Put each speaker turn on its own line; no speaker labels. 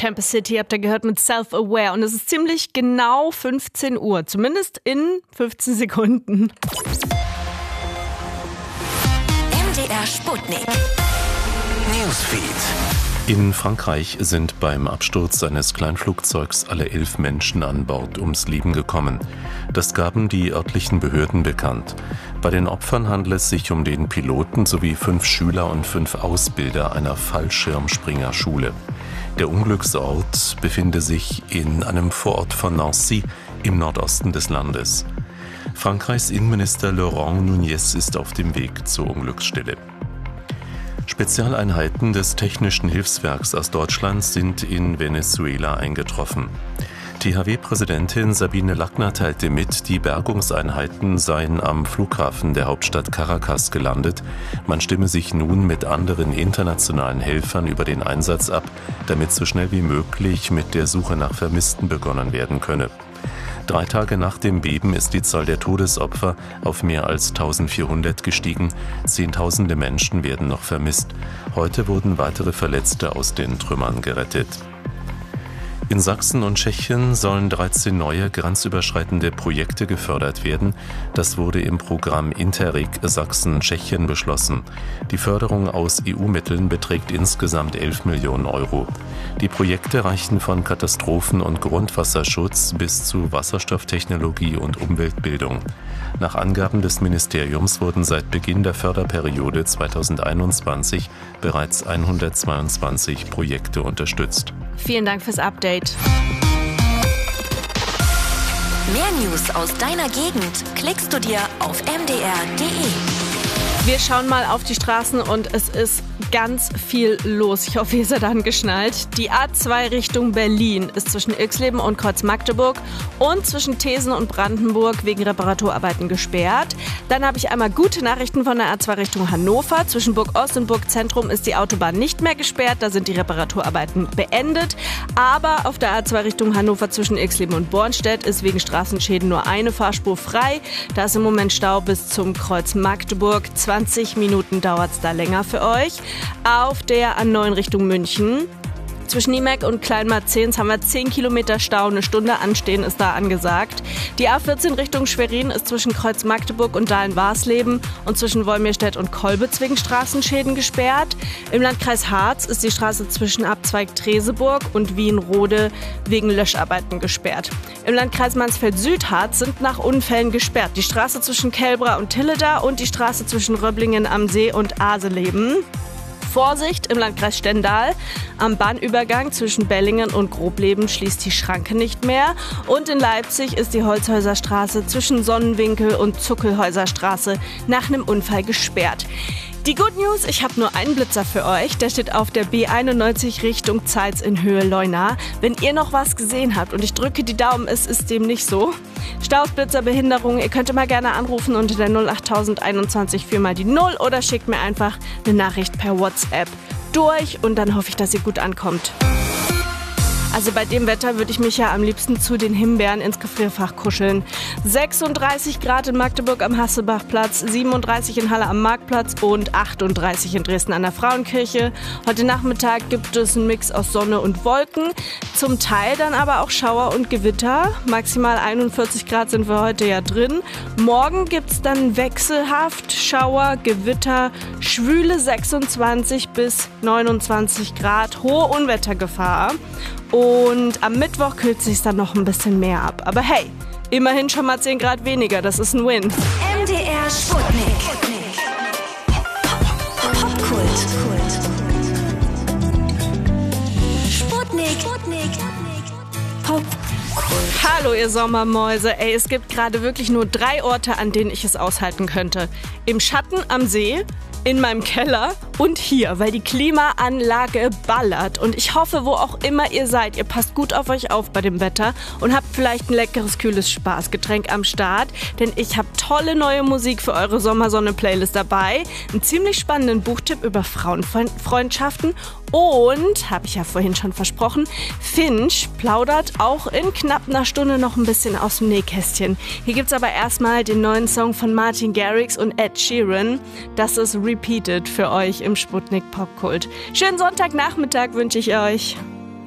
Tempest City habt ihr gehört mit Self-Aware und es ist ziemlich genau 15 Uhr, zumindest in 15 Sekunden.
MDR Sputnik Newsfeed.
In Frankreich sind beim Absturz eines Kleinflugzeugs alle 11 Menschen an Bord ums Leben gekommen. Das gaben die örtlichen Behörden bekannt. Bei den Opfern handelt es sich um den Piloten sowie 5 Schüler und 5 Ausbilder einer Fallschirmspringerschule. Der Unglücksort befinde sich in einem Vorort von Nancy im Nordosten des Landes. Frankreichs Innenminister Laurent Nunez ist auf dem Weg zur Unglücksstelle. Spezialeinheiten des Technischen Hilfswerks aus Deutschland sind in Venezuela eingetroffen. THW-Präsidentin Sabine Lackner teilte mit, die Bergungseinheiten seien am Flughafen der Hauptstadt Caracas gelandet. Man stimme sich nun mit anderen internationalen Helfern über den Einsatz ab, damit so schnell wie möglich mit der Suche nach Vermissten begonnen werden könne. 3 Tage nach dem Beben ist die Zahl der Todesopfer auf mehr als 1400 gestiegen. Zehntausende Menschen werden noch vermisst. Heute wurden weitere Verletzte aus den Trümmern gerettet. In Sachsen und Tschechien sollen 13 neue grenzüberschreitende Projekte gefördert werden. Das wurde im Programm Interreg Sachsen-Tschechien beschlossen. Die Förderung aus EU-Mitteln beträgt insgesamt 11 Millionen Euro. Die Projekte reichen von Katastrophen- und Grundwasserschutz bis zu Wasserstofftechnologie und Umweltbildung. Nach Angaben des Ministeriums wurden seit Beginn der Förderperiode 2021 bereits 122 Projekte unterstützt.
Vielen Dank fürs Update.
Mehr News aus deiner Gegend klickst du dir auf mdr.de.
Wir schauen mal auf die Straßen und es ist ganz viel los. Ich hoffe, ihr seid angeschnallt. Die A2 Richtung Berlin ist zwischen Ilksleben und Kreuz-Magdeburg und zwischen Thesen und Brandenburg wegen Reparaturarbeiten gesperrt. Dann habe ich einmal gute Nachrichten von der A2 Richtung Hannover. Zwischen Burg Ost und Burg Zentrum ist die Autobahn nicht mehr gesperrt. Da sind die Reparaturarbeiten beendet. Aber auf der A2 Richtung Hannover zwischen Ilksleben und Bornstedt ist wegen Straßenschäden nur eine Fahrspur frei. Da ist im Moment Stau bis zum Kreuz Magdeburg. 20 Minuten dauert es da länger für euch. Auf der A9 Richtung München. Zwischen Niemek und Kleinmarzehns haben wir 10 Kilometer Stau, eine Stunde anstehen ist da angesagt. Die A14 Richtung Schwerin ist zwischen Kreuz Magdeburg und Dahlen-Warsleben und zwischen Wolmirstedt und Kolbitz wegen Straßenschäden gesperrt. Im Landkreis Harz ist die Straße zwischen Abzweig Treseburg und Wienrode wegen Löscharbeiten gesperrt. Im Landkreis Mansfeld-Südharz sind nach Unfällen gesperrt die Straße zwischen Kelbra und Tilleda und die Straße zwischen Röblingen am See und Aseleben. Vorsicht im Landkreis Stendal. Am Bahnübergang zwischen Bellingen und Grobleben schließt die Schranke nicht mehr. Und in Leipzig ist die Holzhäuser Straße zwischen Sonnenwinkel und Zuckelhäuser Straße nach einem Unfall gesperrt. Die Good News, ich habe nur einen Blitzer für euch. Der steht auf der B91 Richtung Zeitz in Höhe Leuna. Wenn ihr noch was gesehen habt und ich drücke die Daumen, es ist dem nicht so. Staus, Blitzer, Behinderung, ihr könnt immer gerne anrufen unter der 08021 4 mal die 0 oder schickt mir einfach eine Nachricht per WhatsApp durch und dann hoffe ich, dass ihr gut ankommt. Also bei dem Wetter würde ich mich ja am liebsten zu den Himbeeren ins Gefrierfach kuscheln. 36 Grad in Magdeburg am Hassebachplatz, 37 in Halle am Marktplatz und 38 in Dresden an der Frauenkirche. Heute Nachmittag gibt es einen Mix aus Sonne und Wolken, zum Teil dann aber auch Schauer und Gewitter. Maximal 41 Grad sind wir heute ja drin. Morgen gibt es dann wechselhaft Schauer, Gewitter, schwüle 26 bis 29 Grad, hohe Unwettergefahr. Und am Mittwoch kühlt es sich dann noch ein bisschen mehr ab. Aber hey, immerhin schon mal 10 Grad weniger, das ist ein Win.
MDR Sputnik. Popkult. Sputnik. Popkult.
Hallo ihr Sommermäuse. Ey, es gibt gerade wirklich nur 3 Orte, an denen ich es aushalten könnte. Im Schatten am See, in meinem Keller und hier, weil die Klimaanlage ballert. Und ich hoffe, wo auch immer ihr seid, ihr passt gut auf euch auf bei dem Wetter und habt vielleicht ein leckeres, kühles Spaßgetränk am Start. Denn ich habe tolle neue Musik für eure Sommersonne-Playlist dabei. Einen ziemlich spannenden Buchtipp über Frauenfreundschaften. Und, habe ich ja vorhin schon versprochen, Finch plaudert auch in knapp einer Stunde noch ein bisschen aus dem Nähkästchen. Hier gibt's aber erstmal den neuen Song von Martin Garrix und Ed Sheeran. Das ist Repeated für euch im Sputnik Popkult. Schönen Sonntagnachmittag wünsche ich euch.